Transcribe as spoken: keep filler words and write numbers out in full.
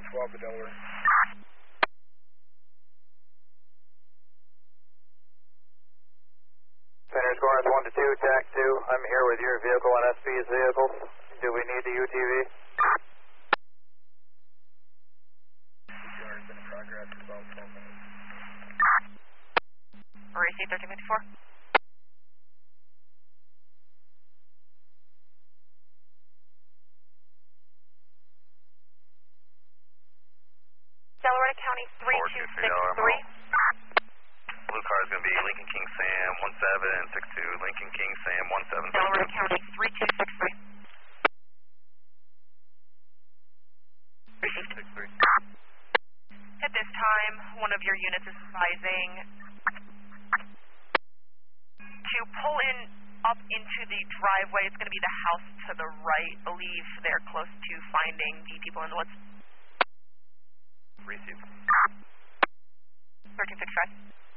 twelve to Delaware. Fenner's Corners one to two, T A C two. I'm here with your vehicle and S P's vehicles. Do we need the U T V? Has been in progress for about twelve minutes. R A C thirteen fifty-four. Delaware County three two six three. Blue car is going to be Lincoln King Sam one seven six two, Lincoln King Sam one seven six two. Delaware County three two six three. three two six three. At this time, one of your units is advising to pull in up into the driveway. It's going to be the house to the right. I believe they're close to finding the people in the woods. Receive. thirteen fifty-five.